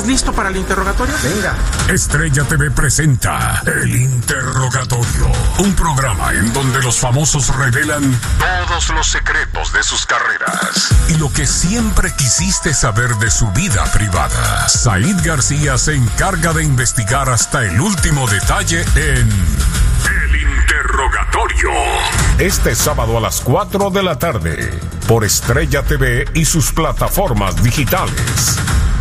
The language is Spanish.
listo para el interrogatorio? Venga. Estrella TV presenta El Interrogatorio, un programa en donde los famosos revelan todos los secretos de sus carreras y lo que siempre quisiste saber de su vida privada. Said García se encarga de investigar hasta el último detalle en El Interrogatorio. Este sábado a las 4 de la tarde por Estrella TV y sus plataformas digitales.